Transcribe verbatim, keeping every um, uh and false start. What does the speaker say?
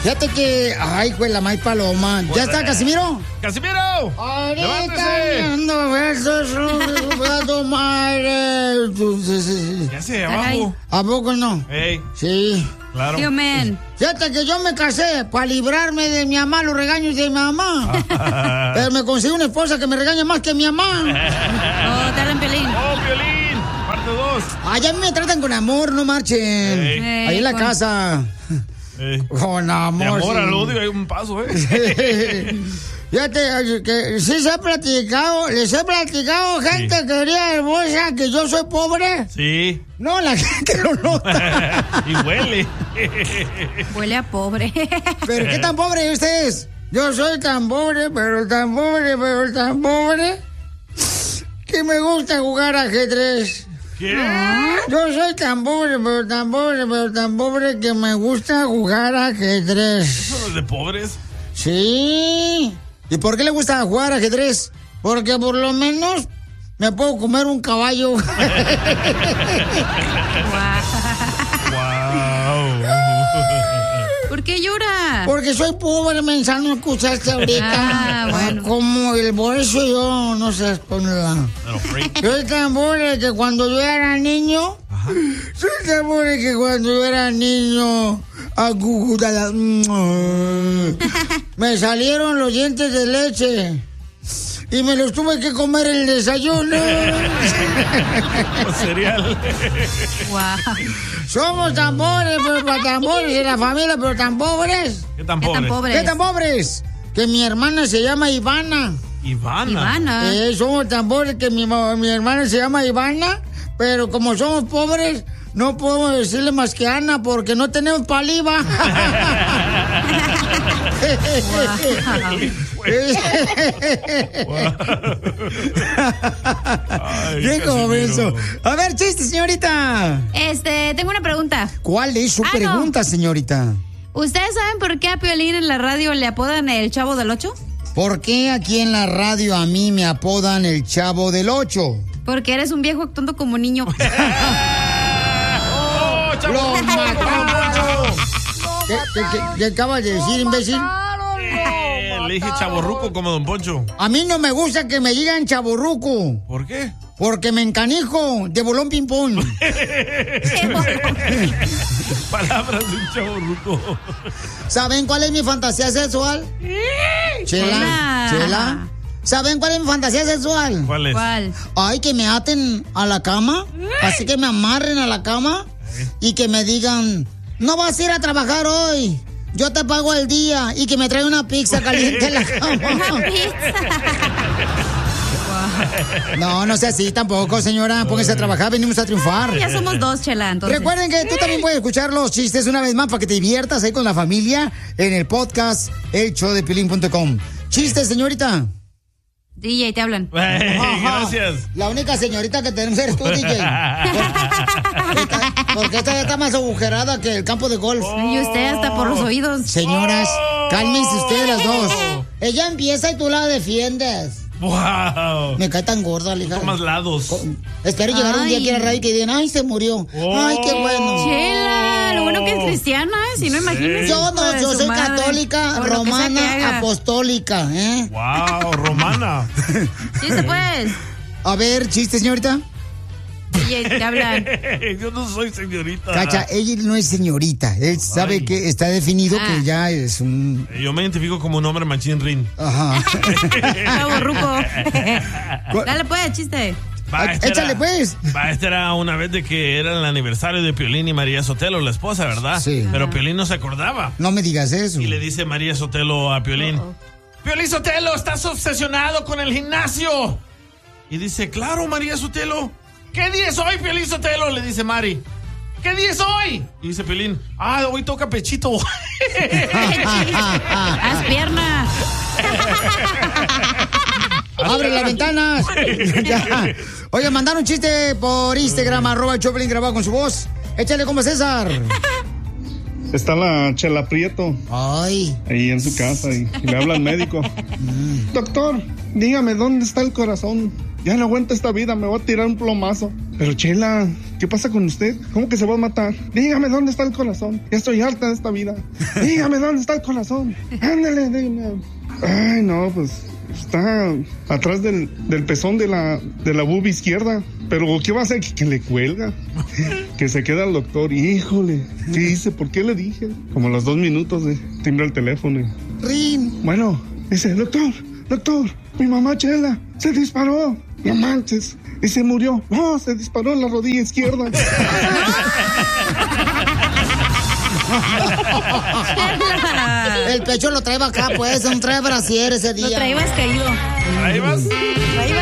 Fíjate que... Ay, güey, la maíz paloma. ¿Ya está, Casimiro? ¡Casimiro! Ahorita ando besos, voy a tomar... Ya sé, abajo. ¿A poco no? Ey. Sí. Claro. Tío, man. Fíjate que yo me casé para librarme de mi mamá, los regaños de mi mamá. Pero me conseguí una esposa que me regaña más que mi mamá. Oh, te hablan Piolín. ¡Oh, Piolín! Parte dos. Ay, a mí me tratan con amor, no marchen. Ey. Ahí en la con... casa. Ey. Con amor. De amor sí. al odio hay un paso, ¿eh? Fíjate que sí se ha platicado, les he platicado, gente sí. querida hermosa, que yo soy pobre. Sí. No, la gente lo nota. Y huele. Huele a pobre. ¿Pero qué tan pobre ustedes? Yo soy tan pobre, pero tan pobre, pero tan pobre, que me gusta jugar ajedrez. ¿Qué? Yo soy tan pobre, pero tan pobre, pero tan pobre, que me gusta jugar ajedrez. ¿Son los de pobres? Sí. ¿Y por qué le gusta jugar ajedrez? Porque por lo menos me puedo comer un caballo. Wow. ¿Por qué llora? Porque soy pobre, mensa, no escuchaste ahorita. Ah, bueno. Como el bolso yo, no sé, con la... Soy tan pobre que cuando yo era niño... Ajá. Soy tan pobre que cuando yo era niño... A la... me salieron los dientes de leche. Y me los tuve que comer en el desayuno. Cereal. Wow. Somos tan pobres, pero tan pobres en la familia, pero tan pobres. ¿Qué tan ¿Qué pobres? tan pobres? ¿Qué tan pobres? Que mi hermana se llama Ivana. Ivana. Ivana. Eh, somos tan pobres que mi, mi hermana se llama Ivana, pero como somos pobres, no podemos decirle más que Ana porque no tenemos paliva. ¿Qué comenzó? A ver, chiste, señorita. Este, tengo una pregunta. ¿Cuál es su ah, pregunta, no. señorita? ¿Ustedes saben por qué a Piolín en la radio le apodan el Chavo del Ocho? ¿Por qué aquí en la radio a mí me apodan el Chavo del Ocho? Porque eres un viejo actuando como niño. ¡Oh, Chavo! ¡Lo mataron! ¿Qué, qué, qué, qué acabas de decir, imbécil? Eh, le dije chavorruco como Don Poncho. A mí no me gusta que me digan chavorruco. ¿Por qué? Porque me encanijo de bolón ping-pong. Palabras de un chavorruco. ¿Saben cuál es mi fantasía sexual? Chela, Chela. ¿Saben cuál es mi fantasía sexual? ¿Cuál es? ¿Cuál? Ay, que me aten a la cama, así que me amarren a la cama y que me digan, no vas a ir a trabajar hoy, yo te pago el día, y que me trae una pizza caliente en la cama. Una pizza. No, no sea así tampoco, señora. Póngase a trabajar, venimos a triunfar. Ay, ya somos dos, Chela, entonces. Recuerden que tú también puedes escuchar los chistes una vez más para que te diviertas ahí con la familia en el podcast el show de piolín punto com. Chistes, señorita. D J, te hablan. Hey, gracias. La única señorita que tenemos eres tú, D J. Porque, porque esta ya está más agujerada que el campo de golf. Oh. Y usted hasta por los oídos. Señoras, oh. cálmense ustedes las dos. Ella empieza y tú la defiendes. Wow. Me cae tan gorda, hija. Tomas lados. Espero llegar Ay. un día aquí a la radio y que digan, ay, se murió. Oh. Ay, qué bueno. Chela, lo bueno que es cristiana, ¿eh? Si no, imagínese. Yo no, yo soy madre, católica, romana, apostólica, ¿eh? Wow, romana. Chiste, pues. A ver, chiste, señorita. D J, te hablan. Yo no soy señorita. Cacha, ella no es señorita. Él sabe Ay. que está definido Ah. que ya es un... Yo me identifico como un hombre machín rin. Ajá. Chavo ruco. Dale, pues, chiste. Va, esta Échale, era- pues. Va, esta era una vez de que era el aniversario de Piolín y María Sotelo, la esposa, ¿verdad? Sí. Pero Piolín no se acordaba. No me digas eso. Y le dice María Sotelo a Piolín: Uh-oh. Piolín Sotelo, estás obsesionado con el gimnasio. Y dice: claro, María Sotelo. ¿Qué día es hoy, Piolín Sotelo? Le dice Mari. ¿Qué día es hoy? Y dice Piolín: ah, hoy toca pechito. Haz piernas. ¡Abre las ventanas! Ya. Oye, mandaron un chiste por Instagram, arroba el Choplin grabado con su voz. Échale como César. Está la Chela Prieto Ay. ahí en su casa y, y le habla al médico. Doctor, dígame, ¿dónde está el corazón? ya no aguanta esta vida, me voy a tirar un plomazo. Pero Chela, ¿qué pasa con usted? ¿Cómo que se va a matar? Dígame dónde está el corazón. Ya estoy harta de esta vida. Dígame dónde está el corazón. Ándale, dígame. Ay, no, pues está atrás del, del pezón de la, de la boob izquierda. Pero ¿qué va a hacer? Que, que le cuelga. Que se queda el doctor. Híjole, ¿qué hice? ¿Por qué le dije? Como a los dos minutos de timbra el teléfono. Rin. Bueno, dice, doctor, doctor, mi mamá Chela se disparó. No manches. Y se murió. No, se disparó en la rodilla izquierda. El pecho lo trae acá, pues, no trae brasier ese día. Lo traías caído. ¿Ahí vas?